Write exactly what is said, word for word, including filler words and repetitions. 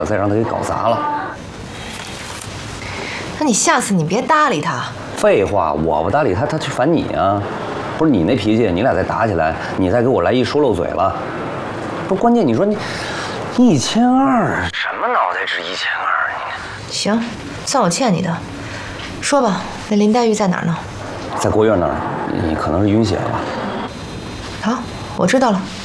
再让他给搞砸了。 那你下次你别搭理他。 废话，我不搭理他，他去烦你啊！不是你那脾气，你俩再打起来，你再给我来一说漏嘴了。不是关键，你说你一千二，什么脑袋值一千二？你行，算我欠你的。说吧，那林黛玉在哪儿呢？ 在国院那儿，你可能是晕血了吧？ 好，我知道了。